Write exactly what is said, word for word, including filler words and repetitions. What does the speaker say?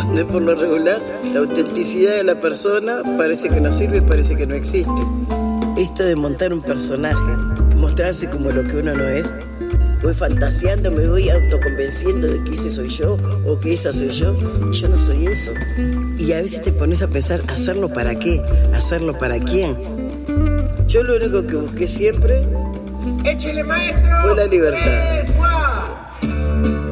No, por lo regular, la autenticidad de la persona parece que no sirve, parece que no existe. Esto de montar un personaje, mostrarse como lo que uno no es, voy fantaseando, me voy autoconvenciendo de que ese soy yo o que esa soy yo, y yo no soy eso. Y a veces te pones a pensar, ¿hacerlo para qué? ¿Hacerlo para quién? Yo lo único que busqué siempre ¡Échele, maestro! fue la libertad.